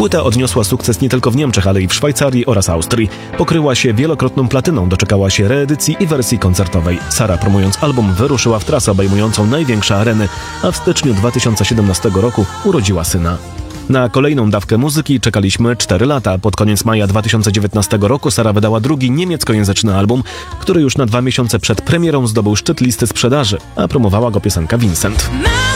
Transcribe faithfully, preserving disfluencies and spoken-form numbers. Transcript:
Płyta odniosła sukces nie tylko w Niemczech, ale i w Szwajcarii oraz Austrii. Pokryła się wielokrotną platyną, doczekała się reedycji i wersji koncertowej. Sara, promując album, wyruszyła w trasę obejmującą największe areny, a w styczniu dwa tysiące siedemnastego roku urodziła syna. Na kolejną dawkę muzyki czekaliśmy cztery lata. Pod koniec maja dwa tysiące dziewiętnastego roku Sara wydała drugi niemieckojęzyczny album, który już na dwa miesiące przed premierą zdobył szczyt listy sprzedaży, a promowała go piosenka Vincent.